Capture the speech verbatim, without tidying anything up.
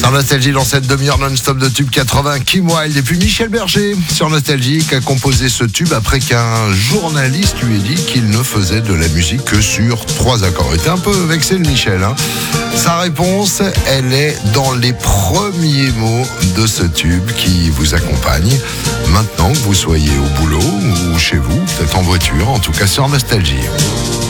Sur Nostalgie, dans cette demi-heure non-stop de tube quatre-vingts, Kim Wilde et puis Michel Berger sur Nostalgie qui a composé ce tube après qu'un journaliste lui ait dit qu'il ne faisait de la musique que sur trois accords. Il était un peu vexé le Michel. Hein. Sa réponse, elle est dans les premiers mots de ce tube qui vous accompagne. Maintenant que vous soyez au boulot ou chez vous, peut-être en voiture, en tout cas sur Nostalgie.